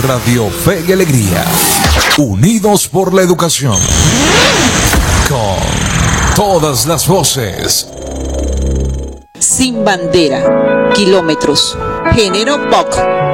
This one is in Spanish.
Radio Fe y Alegría, unidos por la educación, con todas las voces. Sin bandera, kilómetros, género pop.